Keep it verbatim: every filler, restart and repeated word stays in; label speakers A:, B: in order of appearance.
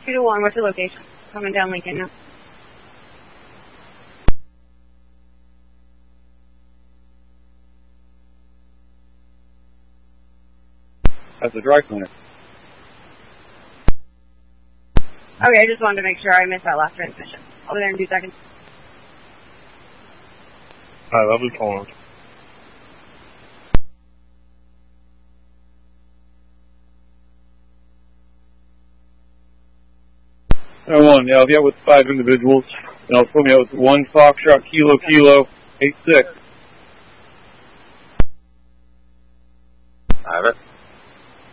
A: two to one, what's your location? Coming down Lincoln now.
B: That's a dry cleaner.
A: Okay, I just wanted to make sure I missed that last transmission. I'll be there in two seconds.
B: Alright, lovely calling. I one, yeah, I'll be out with five individuals, and I'll put me out with one Foxtrot Kilo Kilo eight six.
C: Have it.